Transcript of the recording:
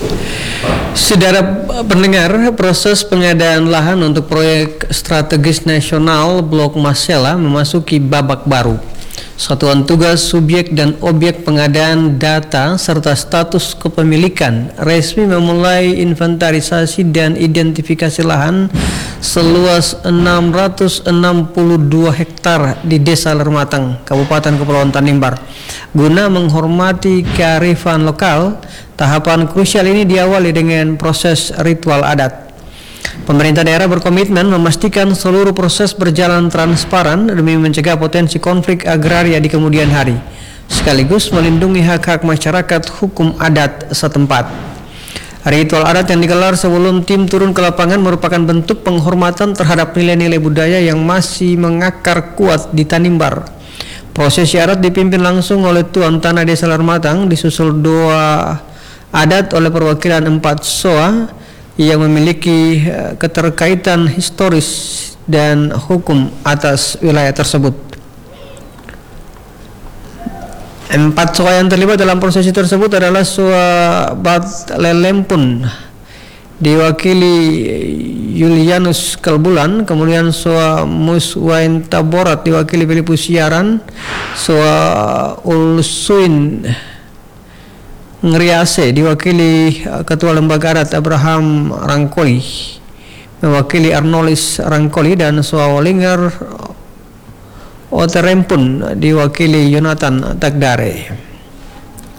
Saudara pendengar, proses pengadaan lahan untuk proyek strategis nasional Blok Masela memasuki babak baru. Satuan tugas subjek dan objek pengadaan data serta status kepemilikan resmi memulai inventarisasi dan identifikasi lahan seluas 662 hektar di Desa Lermatang, Kabupaten Kepulauan Tanimbar. Guna menghormati kearifan lokal, tahapan krusial ini diawali dengan proses ritual adat. Pemerintah daerah berkomitmen memastikan seluruh proses berjalan transparan demi mencegah potensi konflik agraria di kemudian hari, sekaligus melindungi hak-hak masyarakat hukum adat setempat. Ritual adat yang digelar sebelum tim turun ke lapangan merupakan bentuk penghormatan terhadap nilai-nilai budaya yang masih mengakar kuat di Tanimbar. Prosesi adat dipimpin langsung oleh Tuan Tanah Desa Lermatang, disusul doa adat oleh perwakilan 4 SOA yang memiliki keterkaitan historis dan hukum atas wilayah tersebut. 4 SOA yang terlibat dalam prosesi tersebut adalah SOA Bat Lelempun diwakili Julianus Kalbulan, kemudian SOA Muswain Taborat diwakili Filipus Siaran, SOA Ulsuin Ngriase diwakili Ketua Lembaga Adat Abraham Rangkoli, mewakili Arnolis Rangkoli, dan SOA Walinger Oterempun diwakili Yonatan Tagdare.